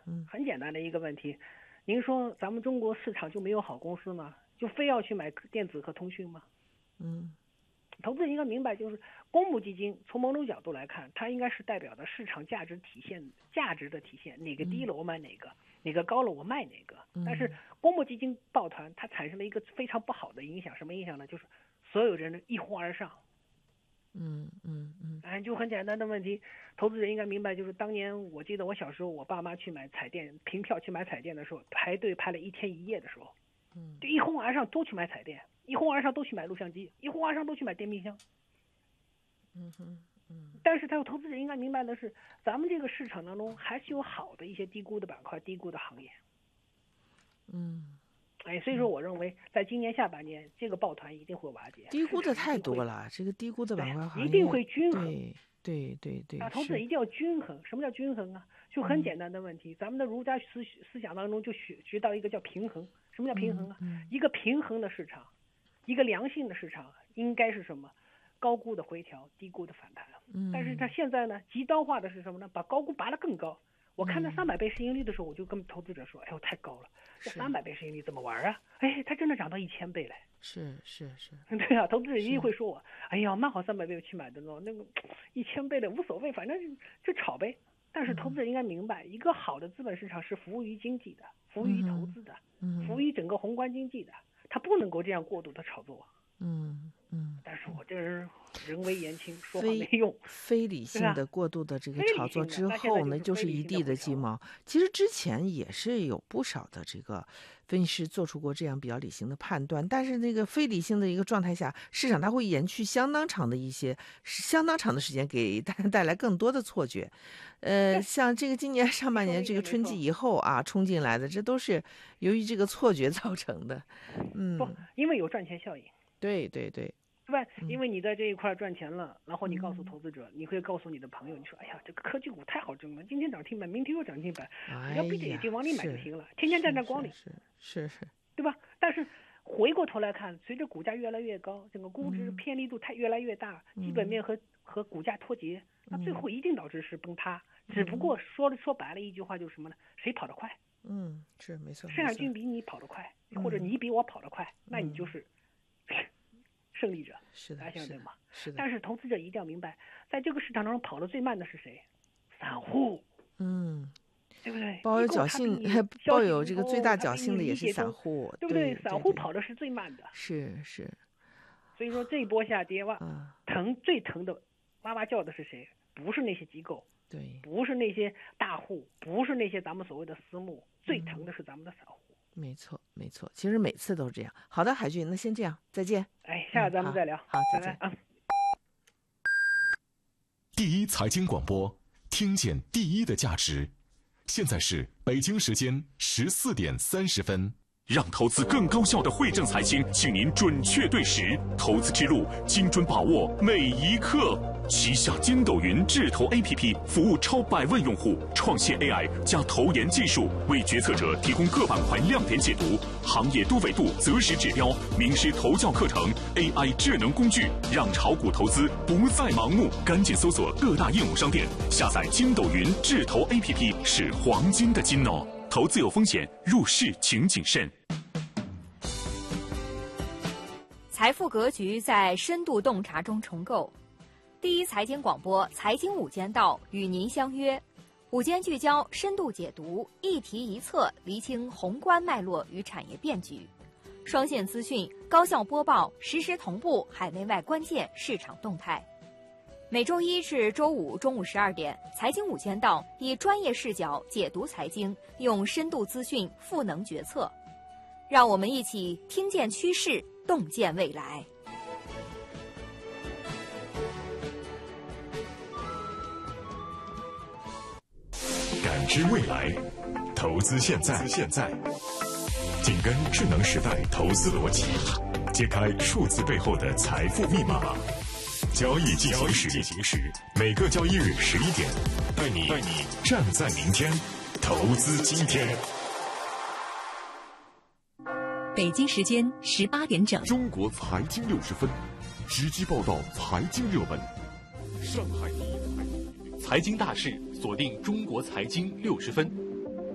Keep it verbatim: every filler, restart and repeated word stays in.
很简单的一个问题，您说咱们中国市场就没有好公司吗？就非要去买电子和通讯吗？ 嗯， 投资人应该明白，就是公募基金从某种角度来看，它应该是代表的市场价值体现价值的体现，哪个低了我买哪个，哪个高了我卖哪个。但是公募基金抱团，它产生了一个非常不好的影响，什么影响呢？就是所有人一哄而上。 嗯嗯嗯， 哎，就很简单的问题，投资人应该明白，就是当年我记得我小时候，我爸妈去买彩电，凭票去买彩电的时候，排队排了一天一夜的时候， 嗯， 就一哄而上都去买彩电，一哄而上都去买录像机，一哄而上都去买电冰箱。 嗯哼，嗯。 但是，他有投资人应该明白的是，咱们这个市场当中还是有好的一些低估的板块、低估的行业。 嗯。 哎，所以说我认为，在今年下半年，这个抱团一定会瓦解。 低估的太多了，这个低估的板块行业一定会均衡。 对对对对。 啊，投资人一定要均衡。什么叫均衡啊？就很简单的问题，嗯、咱们的儒家思思想当中就学学到一个叫平衡。什么叫平衡啊？ 嗯嗯、 一个平衡的市场，一个良性的市场，应该是什么？高估的回调，低估的反弹。 嗯。 但是它现在呢，极端化的是什么呢？把高估拔得更高。我看到三百倍市盈率的时候，我就跟投资者说：“哎呦，太高了，这三百倍市盈率怎么玩啊？哎，它真的涨到一千倍嘞！” 是是是， 对啊，投资者一定会说我：“哎呀，蛮好，三百倍去买的咯，那个一千倍的无所谓，反正就炒呗。”但是投资者应该明白，一个好的资本市场是服务于经济的，服务于投资的， 嗯、 服务于整个宏观经济的，它不能够这样过度的炒作。 嗯嗯， 但是我这人人微言轻，说话没用， 非理性的过度的这个炒作之后呢，就是一地的鸡毛。其实之前也是有不少的这个分析师做出过这样比较理性的判断，但是那个非理性的一个状态下，市场它会延续相当长的一些相当长的时间，给大家带来更多的错觉。呃，像这个今年上半年这个春季以后啊冲进来的，这都是由于这个错觉造成的。嗯， 不，因为有赚钱效应。 对对对， 对吧？因为你在这一块赚钱了，然后你告诉投资者，嗯、你会告诉你的朋友，你说：“哎呀，这个科技股太好挣了，今天涨停板，明天又涨停板， 哎、 只要闭着眼睛往里买就行了，天天站在光里。” 是是 是, 是， 对吧？但是回过头来看，随着股价越来越高，整个估值偏离度太越来越大， 嗯、 基本面和和股价脱节，那最后一定导致是崩塌。嗯、只不过说说白了一句话就是什么呢？谁跑得快？ 嗯，是没错。 市场军比你跑得快，嗯、或者你比我跑得快，嗯、那你就是。胜利者， 是的， 大家想对吗？ 是的。 但是投资者一定要明白，在这个市场当中跑得最慢的是谁？散户。 嗯， 对不对？ 抱有侥幸，抱有这个最大侥幸的也是散户， 对不对？散户跑的是最慢的。 是是。 所以说这一波下跌哇， 嗯、 疼最疼的，哇哇叫的是谁？不是那些机构， 对， 不是那些大户，不是那些咱们所谓的私募，最疼的是咱们的散户。 没错，没错，其实每次都是这样。好的，海军，那先这样，再见。 哎，下次咱们再聊。 嗯、好，好，再见。 啊。 第一财经广播，听见第一的价值。现在是北京时间十四点三十分。让投资更高效的汇正财经，请您准确对时，投资之路精准把握每一刻。旗下筋斗云智投 A P P 服务超百万用户，创新 A I 加投研技术，为决策者提供各板块亮点解读、行业多维度择时指标、名师投教课程、A I 智能工具，让炒股投资不再盲目。赶紧搜索各大应用商店，下载筋斗云智投 A P P， 是黄金的金哦。投资有风险，入市请谨慎。 财富格局在深度洞察中重构。第一财经广播财经午间道与您相约，午间聚焦，深度解读，一题一策，厘清宏观脉络与产业变局，双线资讯，高效播报，实时同步海内外关键市场动态。每周一至周五中午十二点，财经午间道以专业视角解读财经，用深度资讯赋能决策，让我们一起听见趋势，洞见未来。 感知未来，投资现在。现在，紧跟智能时代投资逻辑，揭开数字背后的财富密码。交易进行时，进行时，每个交易日十一点，带你带你站在明天，投资今天。 北京时间十八点整， 中国财经六十分，直击报道财经热门。上海第一财经大事，锁定中国财经六十分。